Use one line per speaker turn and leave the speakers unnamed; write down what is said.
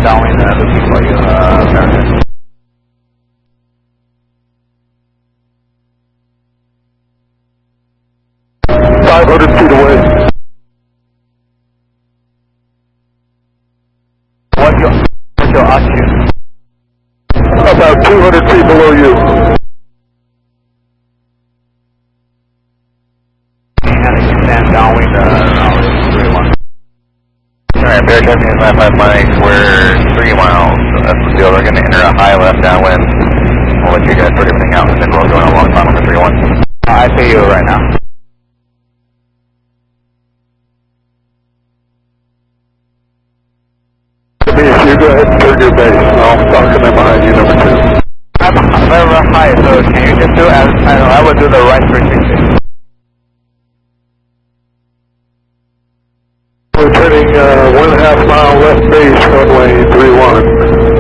stand downwind, looking for you, American.
500 feet away.
What's your altitude?
About 200 feet below you.
And you stand downwind, around 31.
Alright, bear traffic is 95 mics, we're 3 miles, so that's the deal. We're going to enter a high left downwind. We'll let you guys sort everything out, and then we'll go on a long time on the 3-1.
I see you right now.
If you go ahead and turn your base, and I'll talk to them behind you, number 2.
I'm very high, so can you just do as I will do the right 360.
We're turning 1.5